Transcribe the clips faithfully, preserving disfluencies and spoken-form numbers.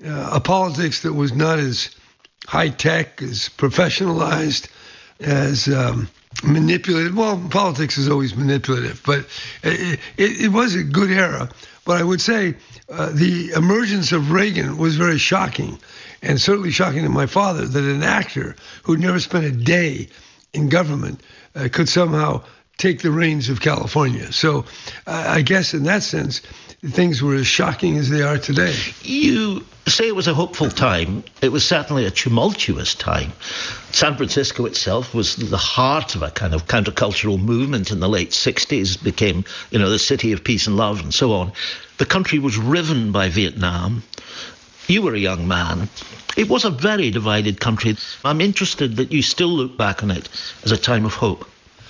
uh, a politics that was not as high-tech, as professionalized, as um, manipulative. Well, politics is always manipulative, but it, it, it was a good era. But I would say uh, the emergence of Reagan was very shocking, and certainly shocking to my father, that an actor who'd never spent a day in government uh, could somehow take the reins of California. So uh, I guess in that sense, things were as shocking as they are today. You say it was a hopeful time. It was certainly a tumultuous time. San Francisco itself was the heart of a kind of countercultural movement in the late sixties, became, you know, the city of peace and love and so on. The country was riven by Vietnam. You were a young man. It was a very divided country. I'm interested that you still look back on it as a time of hope.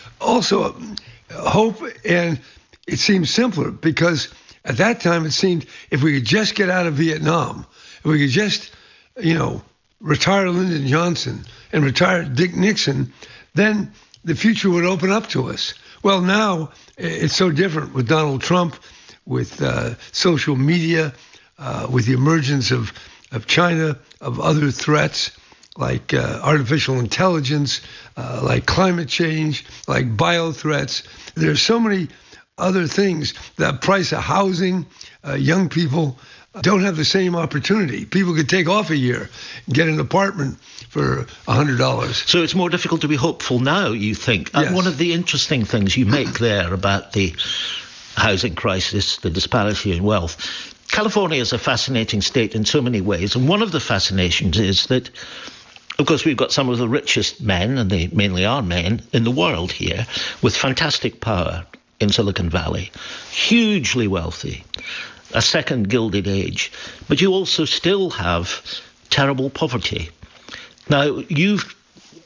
Also, hope, and it seems simpler because at that time it seemed if we could just get out of Vietnam, if we could just, you know, retire Lyndon Johnson and retire Dick Nixon, then the future would open up to us. Well, now it's so different with Donald Trump, with uh, social media, uh, with the emergence of, of China, of other threats like uh, artificial intelligence, uh, like climate change, like bio threats. There's so many other things. The price of housing, uh, young people don't have the same opportunity. People could take off a year and get an apartment for one hundred dollars. So it's more difficult to be hopeful now, you think? Yes. And one of the interesting things you make there about the housing crisis, the disparity in wealth, California is a fascinating state in so many ways. And one of the fascinations is that, of course, we've got some of the richest men, and they mainly are men, in the world here, with fantastic power in Silicon Valley, hugely wealthy, a second Gilded Age. But you also still have terrible poverty. Now, you've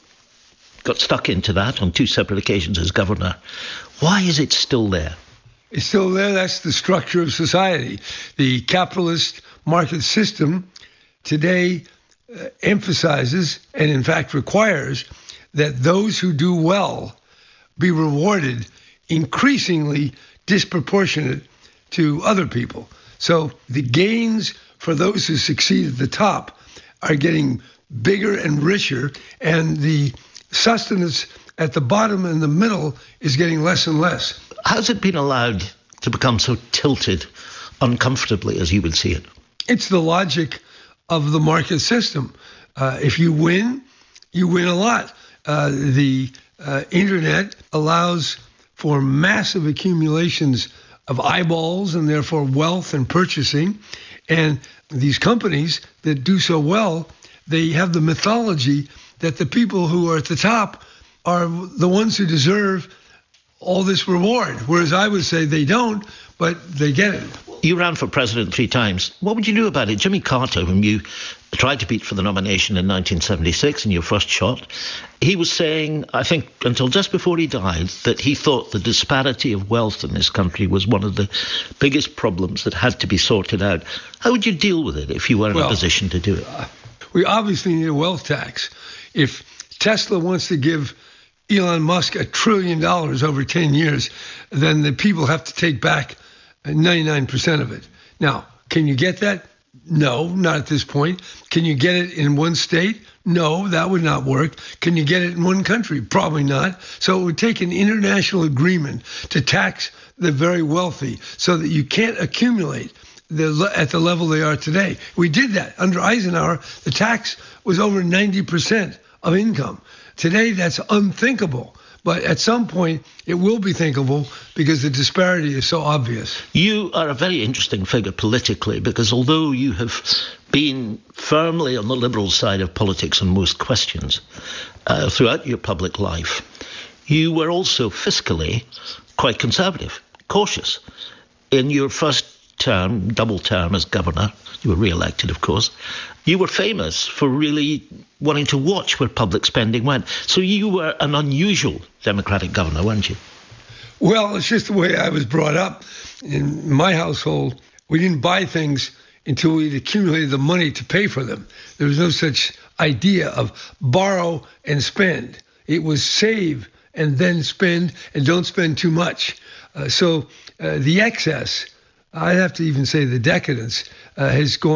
got stuck into that on two separate occasions as governor. Why is it still there? It's still there. That's the structure of society. The capitalist market system today uh, emphasizes and in fact requires that those who do well be rewarded increasingly disproportionate to other people. So the gains for those who succeed at the top are getting bigger and richer, and the sustenance at the bottom and the middle is getting less and less. How's it been allowed to become so tilted uncomfortably, as you would see it? It's the logic of the market system. Uh, if you win, you win a lot. Uh, the uh, internet allows for massive accumulations of eyeballs and therefore wealth and purchasing. And these companies that do so well, they have the mythology that the people who are at the top are the ones who deserve all this reward, whereas I would say they don't, but they get it. You ran for president three times. What would you do about it? Jimmy Carter, whom you tried to beat for the nomination in nineteen seventy-six in your first shot, he was saying, I think until just before he died, that he thought the disparity of wealth in this country was one of the biggest problems that had to be sorted out. How would you deal with it if you were in well, a position to do it? Uh, we obviously need a wealth tax. If Tesla wants to give Elon Musk a trillion dollars over ten years, then the people have to take back ninety-nine percent of it. Now, can you get that? No, not at this point. Can you get it in one state? No, that would not work. Can you get it in one country? Probably not. So it would take an international agreement to tax the very wealthy so that you can't accumulate the, at the level they are today. We did that. Under Eisenhower, the tax was over ninety percent of income. Today, that's unthinkable. But at some point, it will be thinkable because the disparity is so obvious. You are a very interesting figure politically because although you have been firmly on the liberal side of politics on most questions uh, throughout your public life, you were also fiscally quite conservative, cautious. In your first term, double term as governor, you were re-elected, of course, you were famous for really wanting to watch where public spending went. So you were an unusual Democratic governor, weren't you? Well, it's just the way I was brought up. In my household, we didn't buy things until we'd accumulated the money to pay for them. There was no such idea of borrow and spend. It was save and then spend, and don't spend too much. Uh, so uh, the excess, I'd have to even say the decadence, uh, has gone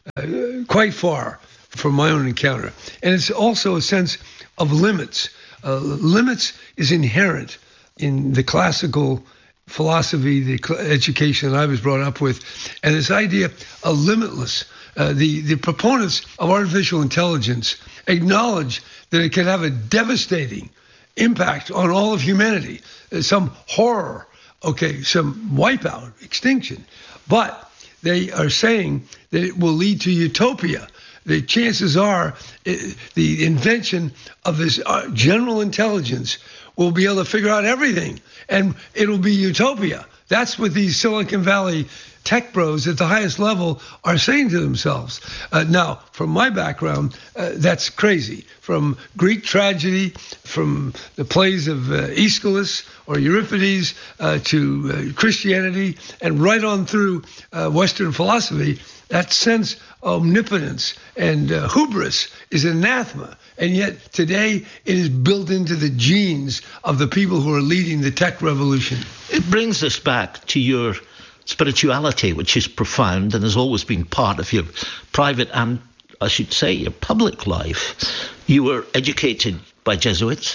uh, quite far from my own encounter. And it's also a sense of limits. Uh, limits is inherent in the classical philosophy, the cl- education that I was brought up with, and this idea of limitless. Uh, the, the proponents of artificial intelligence acknowledge that it can have a devastating impact on all of humanity, uh, some horror, okay, some wipeout, extinction. But they are saying that it will lead to utopia. The chances are it, the invention of this uh, general intelligence will be able to figure out everything, and it'll be utopia. That's what these Silicon Valley tech bros at the highest level are saying to themselves. Uh, now, from my background, uh, that's crazy. From Greek tragedy, from the plays of uh, Aeschylus or Euripides uh, to uh, Christianity, and right on through uh, Western philosophy, that sense of omnipotence and uh, hubris is anathema. And yet today it is built into the genes of the people who are leading the tech revolution. It brings us back to your spirituality, which is profound and has always been part of your private and, I should say, your public life. You were educated by Jesuits.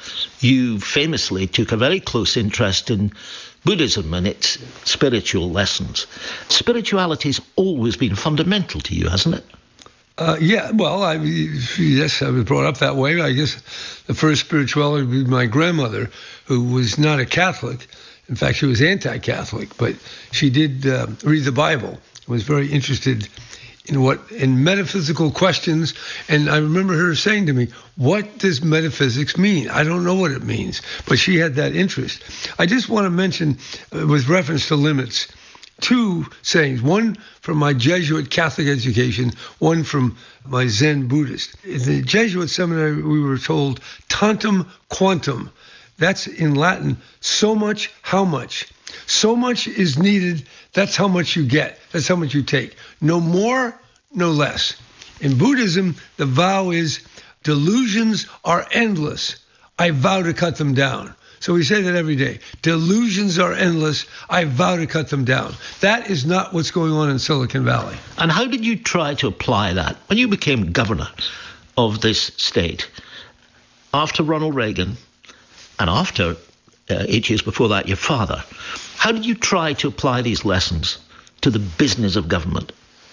You famously took a very close interest in Buddhism and its spiritual lessons. Spirituality's always been fundamental to you, hasn't it? Uh, yeah, well, I, yes, I was brought up that way. I guess the first spirituality was my grandmother, who was not a Catholic. In fact, she was anti-Catholic, but she did uh, read the Bible, was very interested in what in metaphysical questions. And I remember her saying to me, what does metaphysics mean? I don't know what it means, but she had that interest. I just want to mention, uh, with reference to limits, two sayings, one from my Jesuit Catholic education, one from my Zen Buddhist. In the Jesuit seminary, we were told tantum quantum. That's in Latin, so much, how much. So much is needed, that's how much you get. That's how much you take. No more, no less. In Buddhism, the vow is, delusions are endless. I vow to cut them down. So we say that every day. Delusions are endless. I vow to cut them down. That is not what's going on in Silicon Valley. And how did you try to apply that when you became governor of this state? After Ronald Reagan, and after, uh, eight years before that, your father, how did you try to apply these lessons to the business of government?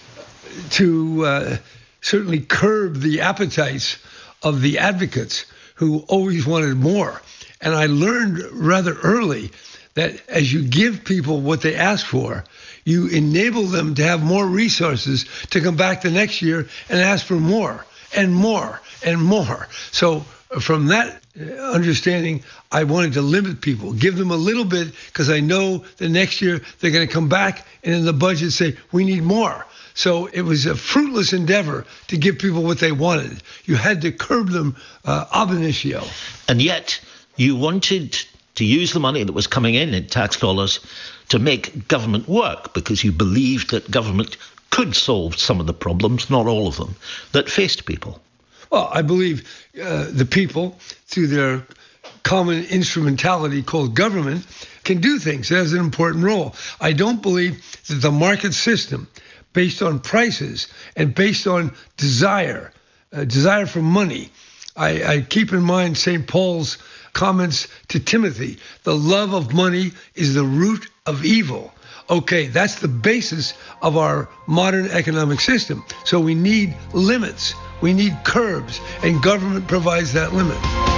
To uh, certainly curb the appetites of the advocates who always wanted more. And I learned rather early that as you give people what they ask for, you enable them to have more resources to come back the next year and ask for more and more and more. So from that understanding, I wanted to limit people, give them a little bit, because I know the next year they're going to come back and in the budget say, we need more. So it was a fruitless endeavor to give people what they wanted. You had to curb them uh, ab initio. And yet you wanted to use the money that was coming in in tax dollars to make government work, because you believed that government could solve some of the problems, not all of them, that faced people. Well, I believe uh, the people, through their common instrumentality called government, can do things. It has an important role. I don't believe that the market system, based on prices and based on desire, uh, desire for money. I, I keep in mind Saint Paul's comments to Timothy. The love of money is the root of evil. Okay, that's the basis of our modern economic system. So we need limits. We need curbs, and government provides that limit.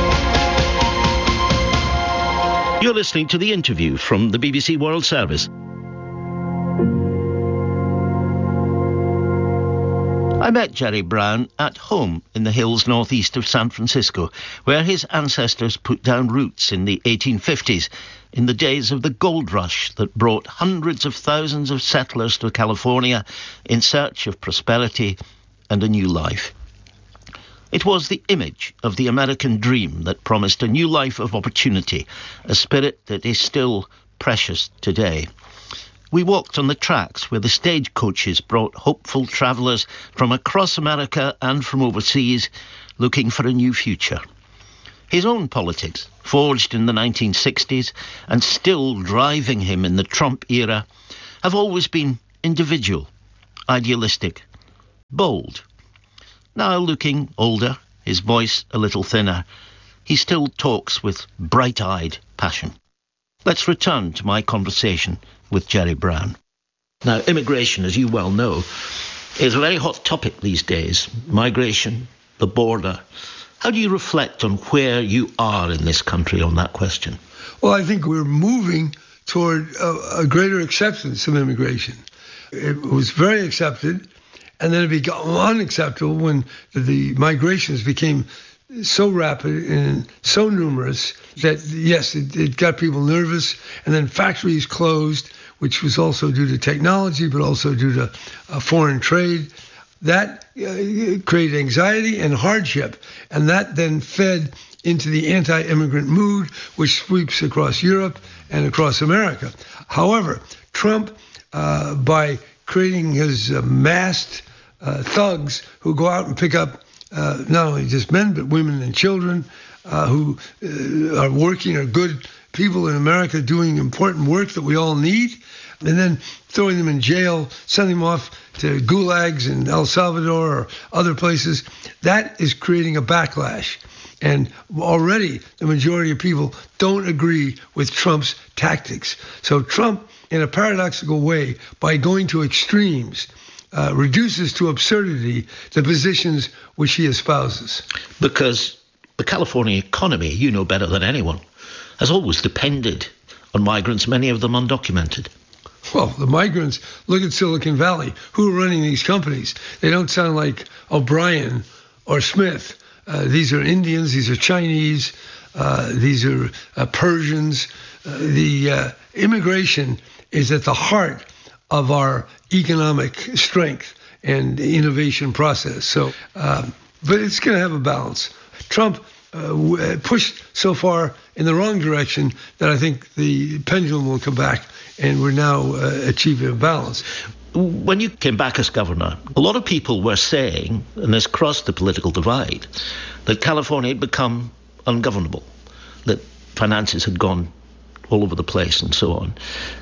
You're listening to The Interview from the B B C World Service. I met Jerry Brown at home in the hills northeast of San Francisco, where his ancestors put down roots in the eighteen fifties, in the days of the gold rush that brought hundreds of thousands of settlers to California in search of prosperity and a new life. It was the image of the American dream that promised a new life of opportunity, a spirit that is still precious today. We walked on the tracks where the stagecoaches brought hopeful travellers from across America and from overseas looking for a new future. His own politics, forged in the nineteen sixties and still driving him in the Trump era, have always been individual, idealistic, bold. Now looking older, his voice a little thinner, he still talks with bright-eyed passion. Let's return to my conversation with Gerry Brown. Now, immigration, as you well know, is a very hot topic these days. Migration, the border. How do you reflect on where you are in this country on that question? Well, I think we're moving toward a, a greater acceptance of immigration. It was very accepted, and then it became unacceptable when the, the migrations became so rapid and so numerous that, yes, it, it got people nervous, and then factories closed, which was also due to technology, but also due to uh, foreign trade. That uh, created anxiety and hardship, and that then fed into the anti-immigrant mood, which sweeps across Europe and across America. However, Trump, uh, by creating his uh, masked uh, thugs who go out and pick up uh, not only just men, but women and children uh, who uh, are working, are good people in America doing important work that we all need, and then throwing them in jail, sending them off to gulags in El Salvador or other places, that is creating a backlash. And already the majority of people don't agree with Trump's tactics. So Trump, in a paradoxical way, by going to extremes, uh, reduces to absurdity the positions which he espouses. Because the California economy, you know better than anyone, has always depended on migrants, many of them undocumented. Well, the migrants, look at Silicon Valley. Who are running these companies? They don't sound like O'Brien or Smith. Uh, these are Indians, these are Chinese, uh, these are uh, Persians. Uh, the uh, immigration is at the heart of our economic strength and innovation process. So, uh, but it's going to have a balance. Trump uh, w- pushed so far in the wrong direction that I think the pendulum will come back, and we're now uh, achieving a balance. When you came back as governor, a lot of people were saying, and this crossed the political divide, that California had become ungovernable, that finances had gone all over the place and so on.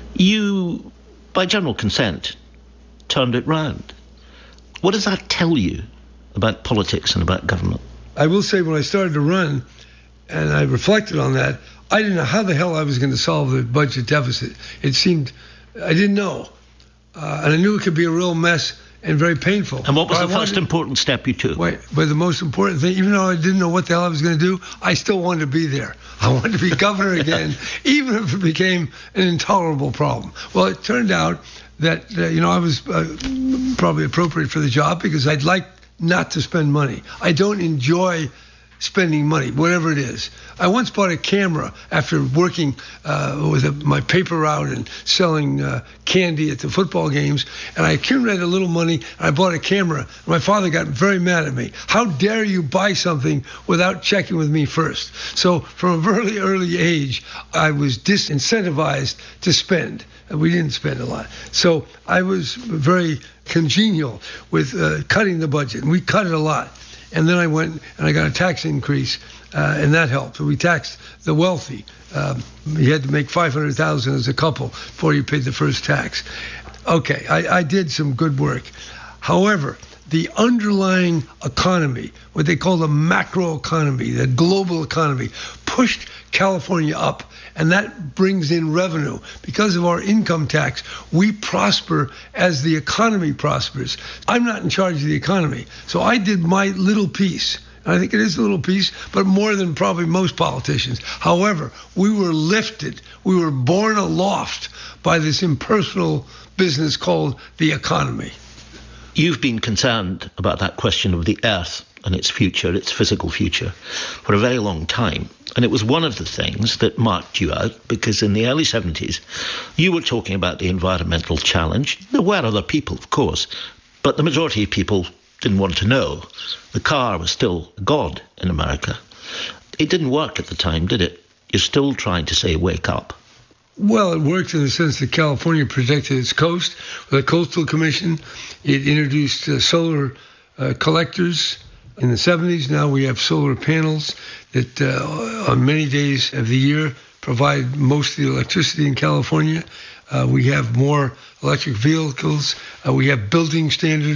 You, by general consent, turned it round. What does that tell you about politics and about government? I will say when I started to run, and I reflected on that, I didn't know how the hell I was going to solve the budget deficit. It seemed, I didn't know. Uh, and I knew it could be a real mess and very painful. And what was but the I first wanted, important step you took? Wait, but the most important thing, even though I didn't know what the hell I was going to do, I still wanted to be there. I wanted to be governor again, even if it became an intolerable problem. Well, it turned out that, uh, you know, I was uh, probably appropriate for the job because I'd like not to spend money. I don't enjoy spending money, whatever it is. I once bought a camera after working uh, with a, my paper route and selling uh, candy at the football games, and I accumulated a little money, and I bought a camera. My father got very mad at me. How dare you buy something without checking with me first? So from a very early age, I was disincentivized to spend. And we didn't spend a lot. So I was very congenial with uh, cutting the budget, and we cut it a lot. And then I went and I got a tax increase, uh, and that helped. We taxed the wealthy. Um, you had to make five hundred thousand dollars as a couple before you paid the first tax. Okay, I, I did some good work. However, the underlying economy, what they call the macro economy, the global economy, pushed California up, and that brings in revenue. Because of our income tax, we prosper as the economy prospers. I'm not in charge of the economy, so I did my little piece. I think it is a little piece, but more than probably most politicians. However, we were lifted, we were borne aloft by this impersonal business called the economy. You've been concerned about that question of the earth and its future, its physical future, for a very long time. And it was one of the things that marked you out, because in the early seventies, you were talking about the environmental challenge. There were other people, of course, but the majority of people didn't want to know. The car was still God in America. It didn't work at the time, did it? You're still trying to say, wake up. Well, it worked in the sense that California protected its coast with a coastal commission. It introduced uh, solar uh, collectors in the seventies. Now we have solar panels that uh, on many days of the year provide most of the electricity in California. Uh, we have more electric vehicles. Uh, we have building standards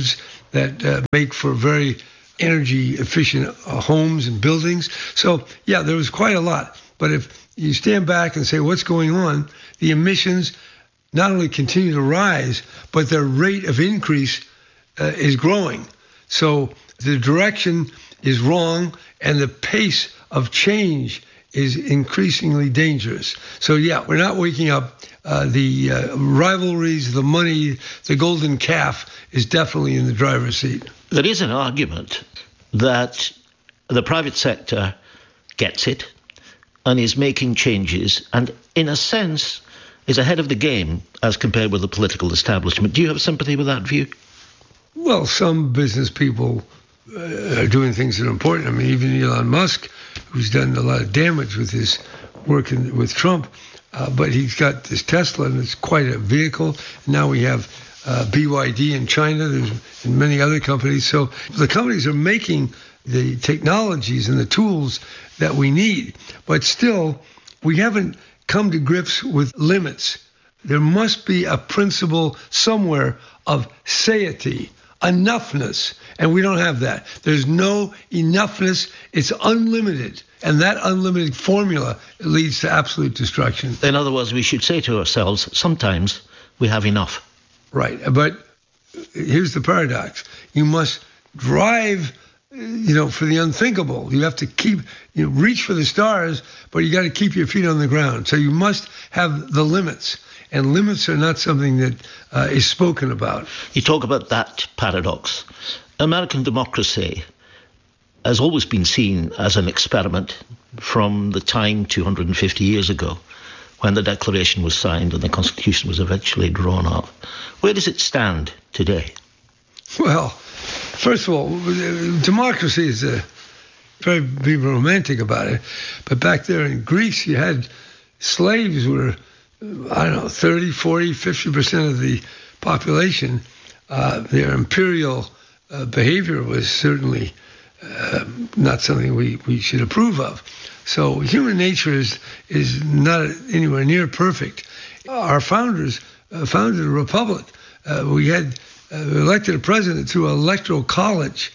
that uh, make for very energy efficient uh, homes and buildings. So, yeah, there was quite a lot. But if you stand back and say what's going on, the emissions not only continue to rise, but their rate of increase uh, is growing. So the direction is wrong, and the pace of change is increasingly dangerous. So, yeah, we're not waking up. Uh, the uh, rivalries, the money, the golden calf is definitely in the driver's seat. There is an argument that the private sector gets it and is making changes and, in a sense, is ahead of the game as compared with the political establishment. Do you have sympathy with that view? Well, some business people uh, are doing things that are important. I mean, even Elon Musk, who's done a lot of damage with his work in, with Trump, uh, but he's got this Tesla, and it's quite a vehicle. Now we have uh, B Y D in China, there's and many other companies. So the companies are making the technologies and the tools that we need, but still, we haven't come to grips with limits. There must be a principle somewhere of satiety, enoughness, and we don't have that. There's no enoughness. It's unlimited, and that unlimited formula leads to absolute destruction. In other words, we should say to ourselves, sometimes we have enough. Right, but here's the paradox. You must drive, you know, for the unthinkable. You have to keep, you know, reach for the stars, but you got to keep your feet on the ground. So you must have the limits. And limits are not something that uh, is spoken about. You talk about that paradox. American democracy has always been seen as an experiment from the time two hundred fifty years ago when the Declaration was signed and the Constitution was eventually drawn up. Where does it stand today? Well, first of all, democracy is a very be romantic about it. But back there in Greece, you had slaves were, I don't know, thirty, forty, fifty percent of the population. Uh, their imperial uh, behavior was certainly uh, not something we, we should approve of. So human nature is, is not anywhere near perfect. Our founders uh, founded a republic. Uh, we had uh, elected a president through an electoral college,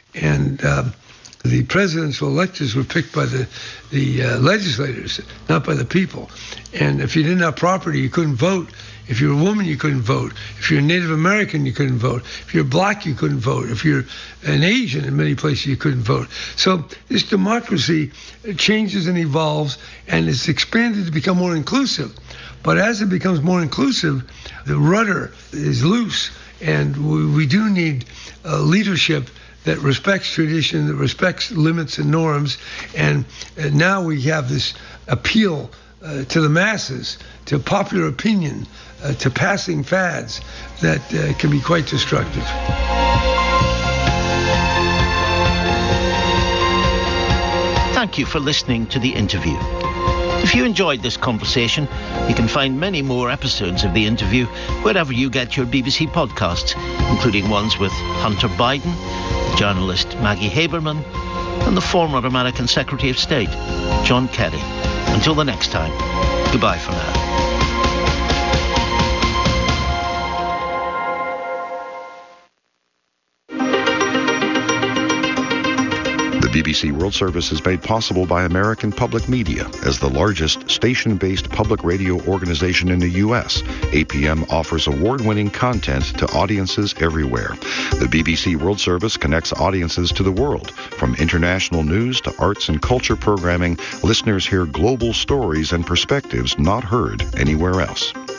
and uh, the presidential electors were picked by the, the uh, legislators, not by the people. And if you didn't have property, you couldn't vote. If you're a woman, you couldn't vote. If you're a Native American, you couldn't vote. If you're black, you couldn't vote. If you're an Asian, in many places, you couldn't vote. So this democracy changes and evolves, and it's expanded to become more inclusive. But as it becomes more inclusive, the rudder is loose, and we, we do need uh, leadership that respects tradition, that respects limits and norms. And, and now we have this appeal uh, to the masses, to popular opinion, uh, to passing fads that uh, can be quite destructive. Thank you for listening to the interview. If you enjoyed this conversation, you can find many more episodes of the interview wherever you get your B B C podcasts, including ones with Hunter Biden, journalist Maggie Haberman, and the former American Secretary of State, John Kerry. Until the next time, goodbye for now. The B B C World Service is made possible by American Public Media. As the largest station-based public radio organization in the U S, A P M offers award-winning content to audiences everywhere. The B B C World Service connects audiences to the world. From international news to arts and culture programming, listeners hear global stories and perspectives not heard anywhere else.